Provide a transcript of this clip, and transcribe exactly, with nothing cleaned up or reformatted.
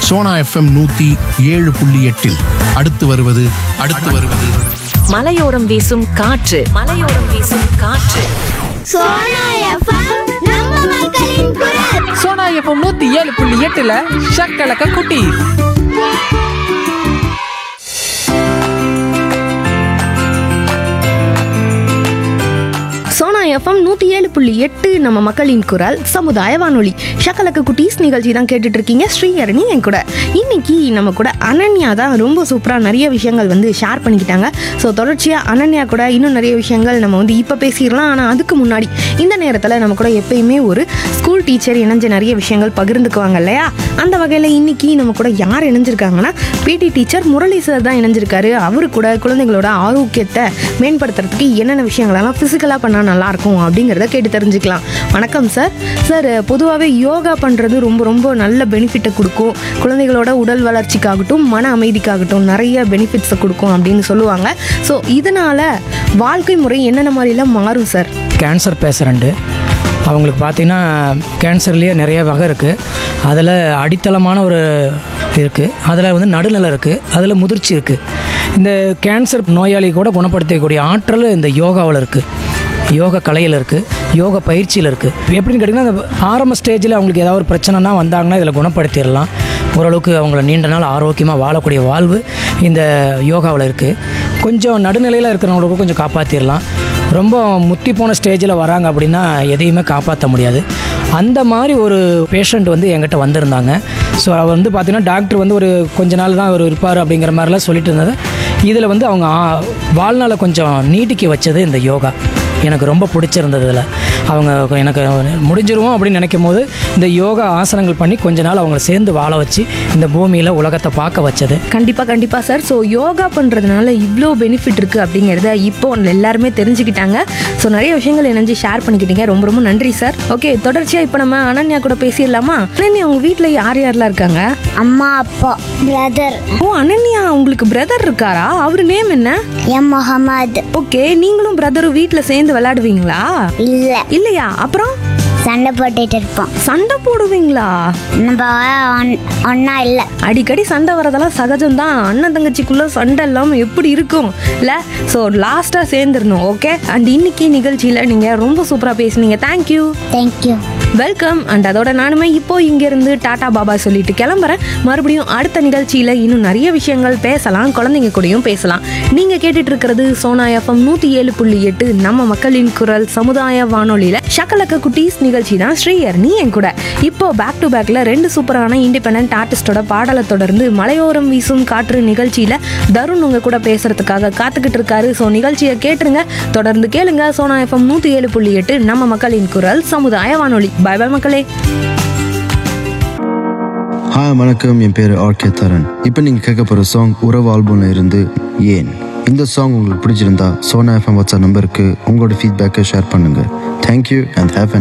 Sona FM நூத்தி ஏழு புள்ளி எட்டில் அடுத்து வருவது அடுத்து வருவது மலையோரம் வீசும் காற்று மலையோரம் வீசும் காற்று சோனா எஃப்எம் நம்ம மக்களின் குரல். சோனா எஃப்எம் நூத்தி ஏழு புள்ளி எட்டுல ஷக்கலக்க குட்டி. சோனா எஃப்எம் நூற்றி ஏழு புள்ளி எட்டு நம்ம மக்களின் குரல் சமுதாய வானொலி ஷக்கலக்கு குட்டீஸ் நிகழ்ச்சி தான் கேட்டுட்டு இருக்கீங்க. ஸ்ரீஹரணி என் கூட இன்னைக்கு நம்ம கூட அனன்யா தான் ரொம்ப சூப்பராக நிறைய விஷயங்கள் வந்து ஷேர் பண்ணிக்கிட்டாங்க. ஸோ தொடர்ச்சியாக அனன்யா கூட இன்னும் நிறைய விஷயங்கள் நம்ம வந்து இப்போ பேசிடலாம். ஆனால் அதுக்கு முன்னாடி இந்த நேரத்தில் நம்ம கூட எப்பயுமே ஒரு ஸ்கூல் டீச்சர் இணைஞ்ச நிறைய விஷயங்கள் பகிர்ந்துக்குவாங்க இல்லையா? அந்த வகையில் இன்னைக்கு நம்ம கூட யார் இணைஞ்சிருக்காங்கன்னா பிடி டீச்சர் முரளி சார் தான் இணைஞ்சிருக்காரு. அவரு கூட குழந்தைங்களோட ஆரோக்கியத்தை மேம்படுத்துறதுக்கு என்னென்ன விஷயங்களெல்லாம் ஃபிசிக்கலாக பண்ணால் நல்லாயிருக்கும் அப்படிங்கிறத கேட்டு தெரிஞ்சுக்கலாம். வணக்கம் சார். சார், பொதுவாகவே யோகா பண்ணுறது ரொம்ப ரொம்ப நல்ல பெனிஃபிட்டை கொடுக்கும். குழந்தைகளோட உடல் வளர்ச்சிக்காகட்டும் மன அமைதிக்காகட்டும் நிறைய பெனிஃபிட்ஸை கொடுக்கும் அப்படின்னு சொல்லுவாங்க. ஸோ இதனால் வாழ்க்கை முறை என்னென்ன மாதிரிலாம் மாறும் சார்? கேன்சர் பேஷண்ட்டு அவங்களுக்கு பார்த்திங்கன்னா கேன்சர்லேயே நிறைய வகை இருக்குது. அதில் அடித்தளமான ஒரு இருக்குது, அதில் வந்து நடுநிலை இருக்குது, அதில் முதிர்ச்சி இருக்குது. இந்த கேன்சர் நோயாளி கூட குணப்படுத்தக்கூடிய ஆற்றல் இந்த யோகாவில் இருக்குது, யோகா கலையில் இருக்குது, யோகா பயிற்சியில் இருக்குது. எப்படின்னு கேட்டிங்கன்னா அந்த ஆரம்ப ஸ்டேஜில் அவங்களுக்கு ஏதாவது ஒரு பிரச்சனைனா வந்தாங்கன்னா இதில் குணப்படுத்திடலாம். ஓரளவுக்கு அவங்கள நீண்ட நாள் ஆரோக்கியமாக வாழக்கூடிய வாழ்வு இந்த யோகாவில் இருக்குது. கொஞ்சம் நடுநிலையில் இருக்கிறவங்களுக்கு கொஞ்சம் காப்பாற்றிடலாம். ரொம்ப முத்தி போன ஸ்டேஜில் வராங்க அப்படின்னா எதையுமே காப்பாற்ற முடியாது. அந்த மாதிரி ஒரு பேஷண்ட் வந்து என்கிட்ட வந்திருந்தாங்க. ஸோ அவர் வந்து பார்த்திங்கன்னா டாக்டர் வந்து ஒரு கொஞ்ச நாள் தான் அவர் இருப்பார் அப்படிங்கிற மாதிரிலாம் சொல்லிட்டு இருந்தது. இதில் வந்து அவங்க வாழ்நாளை கொஞ்சம் நீட்டிக்க வச்சது இந்த யோகா எனக்கு ரொம்ப பிடிச்சிருந்தது. இதில் அவங்க எனக்கு முடிஞ்சிருவோம் அப்படின்னு நினைக்கும் போது இந்த யோகா ஆசனங்கள் பண்ணி கொஞ்ச நாள் அவங்கள சேர்ந்து வாழ வச்சு இந்த பூமியில் உலகத்தை பார்க்க வச்சது. கண்டிப்பாக கண்டிப்பாக சார். ஸோ யோகா பண்ணுறதுனால இவ்வளோ பெனிஃபிட் இருக்குது அப்படிங்கிறத இப்போ எல்லாருமே தெரிஞ்சுக்கிட்டாங்க. ஸோ நிறைய விஷயங்கள் இணைஞ்சு ஷேர் பண்ணிக்கிட்டீங்க. ரொம்ப ரொம்ப நன்றி சார். ஓகே, தொடர்ச்சியாக இப்போ நம்ம அனன்யா கூட பேசிடலாமா? அனன்யா, உங்கள் வீட்டில் யார் யாரெல்லாம் இருக்காங்க? அம்மா, அப்பா, பிரதர். ஓ, அனன்யா உங்களுக்கு பிரதர் இருக்காரா? அவர் நேம் என்ன? எம் முகமது. ஓகே, நீங்களும் பிரதரும் வீட்டில் சேர்ந்து விளையாடுவீங்களா? இல்ல, இல்லையா? அப்புறம் சண்டை போட்டுட்டு இருப்போம். சண்டை போடுவீங்களா? நம்ம ஒன்- ஒண்ணா இல்ல. அடிக்கடி சண்டை வரதெல்லாம் சகஜம்தான். அண்ணன் தங்கச்சிக்குள்ள சண்டை இல்லாமல் எப்படி இருக்கும் இல்லை? ஸோ லாஸ்ட்டாக சேர்ந்துடணும். ஓகே, அண்ட் இன்னைக்கு நிகழ்ச்சியில் நீங்கள் ரொம்ப சூப்பராக பேசுனீங்க. தேங்க்யூ. தேங்க்யூ. வெல்கம். அண்ட் அதோட நானுமே இப்போ இங்கேருந்து டாடா பாபா சொல்லிட்டு கிளம்புறேன். மறுபடியும் அடுத்த நிகழ்ச்சியில் இன்னும் நிறைய விஷயங்கள் பேசலாம், குழந்தைங்க கூடயும் பேசலாம். நீங்கள் கேட்டுட்டு இருக்கிறது சோனா எஃப்எம் நூற்றி ஏழு புள்ளி எட்டு நம்ம மக்களின் குரல் சமுதாய வானொலியில் ஷக்கலக்க குட்டீஸ் நிகழ்ச்சி தான். ஸ்ரீஹரணி என் கூட. இப்போ பேக் டு பேக்கில் ரெண்டு சூப்பரான இண்டிபெண்டன்ட் ஆர்டிஸ்டோட பாடலை தொடர்ந்து மலையோரம் வீசும் காற்று நிகழ்ச்சியில் தருண் உங்க கூட பேசுறதுக்காக காத்துக்கிட்டு இருக்காரு. ஸோ நிகழ்ச்சியை கேட்டுருங்க, தொடர்ந்து கேளுங்க. சோனா எஃப்எம் நூற்றி ஏழு புள்ளி எட்டு நம்ம மக்களின் குரல் சமுதாய வானொலி. பாய் பாய் மக்களே. ஹாய், வணக்கம். என் பேர் ஆர்கே தரன். இப்போ நீங்கள் கேட்க போகிற சாங் உறவு ஆல்பம்ல இருந்து ஏன். இந்த சாங் உங்களுக்கு பிடிச்சிருந்தா சோனா எஃப்எம் வாட்ஸ்அப் நம்பருக்கு உங்களோட ஃபீட்பேக்கை ஷேர் பண்ணுங்கள். Thank you and have